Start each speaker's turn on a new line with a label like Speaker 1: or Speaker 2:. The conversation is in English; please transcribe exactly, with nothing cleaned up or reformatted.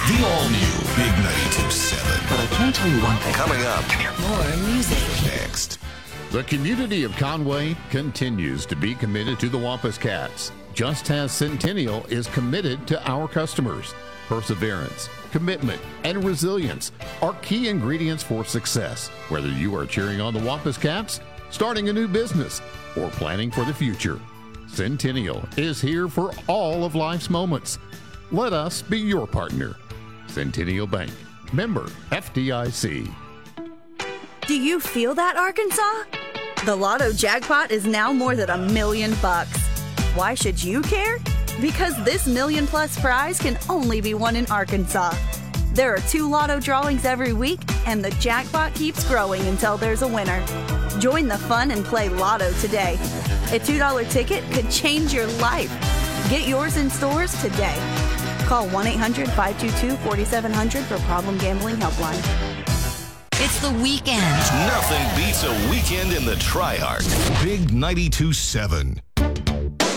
Speaker 1: The all-new Big ninety-two point seven.
Speaker 2: But I can tell you one thing.
Speaker 1: Coming up
Speaker 3: More music.
Speaker 1: next.
Speaker 4: The community of Conway continues to be committed to the Wampus Cats, just as Centennial is committed to our customers. Perseverance, commitment, and resilience are key ingredients for success, whether you are cheering on the Wampus Cats, starting a new business, or planning for the future. Centennial is here for all of life's moments. Let us be your partner. Centennial Bank, member F D I C.
Speaker 5: Do you feel that, Arkansas? The Lotto jackpot is now more than a million bucks. Why should you care? Because this million plus prize can only be won in Arkansas. There are two Lotto drawings every week, and the jackpot keeps growing until there's a winner. Join the fun and play Lotto today. A two dollar ticket could change your life. Get yours in stores today. Call one eight hundred five two two four seven zero zero for Problem Gambling Helpline.
Speaker 3: It's the weekend.
Speaker 1: Nothing beats a weekend in the Tri-Arc. Big ninety-two point seven.